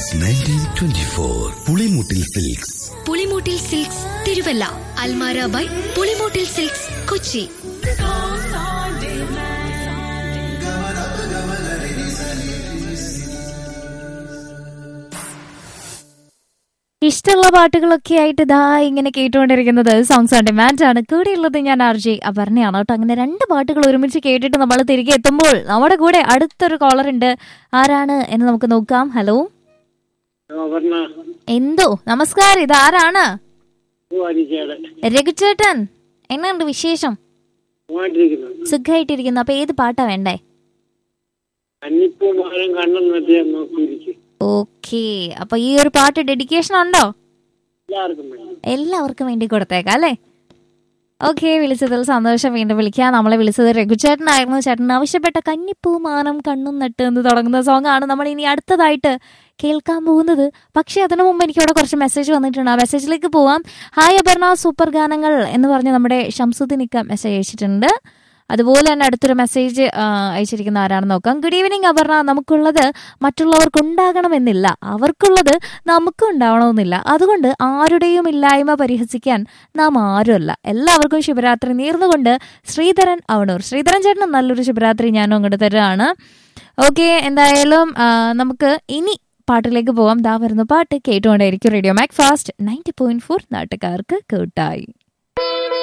Since 1924. Pulimoottil silks. Pulimoottil silks Thiruvalla. Almara by Pulimoottil silks Kochi. ഇഷ്ടമുള്ള പാട്ടുകളൊക്കെ ആയിട്ട് ഇതാ ഇങ്ങനെ കേട്ടുകൊണ്ടിരിക്കുന്നത് സോങ്സ് ഓൺ ഡിമാൻഡ് ആണ്. കൂടെയുള്ളത് ഞാൻ RJ അപർണയാണ് കേട്ടോ. അങ്ങനെ രണ്ട് പാട്ടുകൾ ഒരുമിച്ച് കേട്ടിട്ട് നമ്മൾ തിരികെ എത്തുമ്പോൾ നമ്മുടെ കൂടെ അടുത്തൊരു കോളർ ഉണ്ട്. ആരാണ് എന്ന് നമുക്ക് നോക്കാം. ഹലോ, എന്തോ നമസ്കാരം, ഇത് ആരാണ്? രഘുചേട്ടൻ, എന്നുണ്ട് വിശേഷം? സുഖമായിട്ടിരിക്കുന്നു. അപ്പൊ ഏത് പാട്ടാ വേണ്ടേ? ഓക്കെ, അപ്പൊ ഈ ഒരു പാട്ട് ഡെഡിക്കേഷൻ ഉണ്ടോ? എല്ലാവർക്കും വേണ്ടി കൊടുത്തേക്കാം അല്ലേ? ഓക്കെ, വിളിച്ചതിൽ സന്തോഷം. വീണ്ടും വിളിക്കാം. നമ്മളെ വിളിച്ചത് രഘുചേട്ടനായിരുന്നു. ചേട്ടൻ ആവശ്യപ്പെട്ട കന്നിപ്പൂ മാനം കണ്ണും നട്ട് എന്ന് തുടങ്ങുന്ന സോങ് ആണ് നമ്മൾ ഇനി അടുത്തതായിട്ട് കേൾക്കാൻ പോകുന്നത്. പക്ഷെ അതിനു മുമ്പ് എനിക്ക് ഇവിടെ കുറച്ച് മെസ്സേജ് വന്നിട്ടുണ്ട്. ആ മെസ്സേജിലേക്ക് പോവാം. ഹായ് അപർണ, സൂപ്പർ ഗാനങ്ങൾ എന്ന് പറഞ്ഞ് നമ്മുടെ ഷംസുദ്ദീനിക്ക മെസ്സേജ് അയച്ചിട്ടുണ്ട്. അതുപോലെ തന്നെ അടുത്തൊരു മെസ്സേജ് അയച്ചിരിക്കുന്ന ആരാണെന്ന് നോക്കാം. ഗുഡ് ഈവനിങ് അപർണ, നമുക്കുള്ളത് മറ്റുള്ളവർക്ക് ഉണ്ടാകണമെന്നില്ല, അവർക്കുള്ളത് നമുക്കും ഉണ്ടാവണമെന്നില്ല. അതുകൊണ്ട് ആരുടെയും ഇല്ലായ്മ പരിഹസിക്കാൻ നാം ആരുമല്ല. എല്ലാവർക്കും ശുഭരാത്രി നേർന്നുകൊണ്ട് ശ്രീധരൻ അവണൂർ. ശ്രീധരൻ ചേട്ടന് നല്ലൊരു ശുഭരാത്രി ഞാനും അങ്ങോട്ട് തരാണ്. ഓക്കെ, എന്തായാലും നമുക്ക് ഇനി പാട്ടിലേക്ക് പോവാം. ദാ വരുന്ന പാട്ട് കേട്ടുകൊണ്ടേയിരിക്കും റേഡിയോ മാക് ഫാസ്റ്റ് 90.4 നാട്ടുകാർക്ക് കൂട്ടായി.